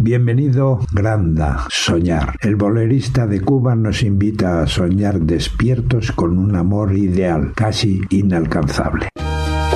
Bienvenido, Granda, soñar. El bolerista de Cuba nos invita a soñar despiertos con un amor ideal, casi inalcanzable.